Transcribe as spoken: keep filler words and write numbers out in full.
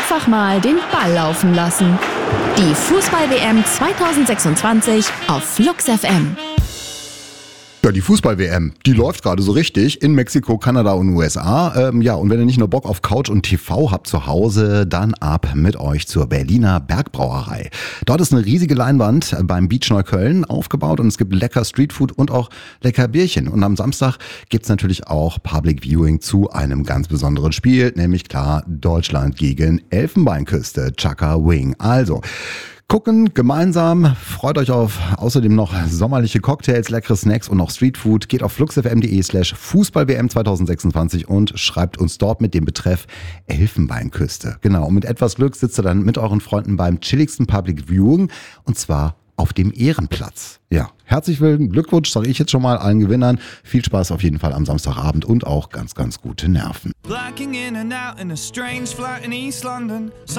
Einfach mal den Ball laufen lassen. Die Fußball-W M zwanzig sechsundzwanzig auf Flux F M. Ja, die Fußball-W M, die läuft gerade so richtig in Mexiko, Kanada und U S A. Ähm, ja, und wenn ihr nicht nur Bock auf Couch und T V habt zu Hause, dann ab mit euch zur Berliner Bergbrauerei. Dort ist eine riesige Leinwand beim Beach Neukölln aufgebaut und es gibt lecker Streetfood und auch lecker Bierchen. Und am Samstag gibt's natürlich auch Public Viewing zu einem ganz besonderen Spiel, nämlich klar Deutschland gegen Elfenbeinküste, Chaka Wing. Also gucken gemeinsam, freut euch auf außerdem noch sommerliche Cocktails, leckere Snacks und noch Streetfood. Geht auf fluxfm.de slash Fußball-W M zwanzig sechsundzwanzig und schreibt uns dort mit dem Betreff Elfenbeinküste. Genau, und mit etwas Glück sitzt ihr dann mit euren Freunden beim chilligsten Public Viewing und zwar auf dem Ehrenplatz. Ja, herzlich willkommen, Glückwunsch, sage ich jetzt schon mal allen Gewinnern. Viel Spaß auf jeden Fall am Samstagabend und auch ganz, ganz gute Nerven.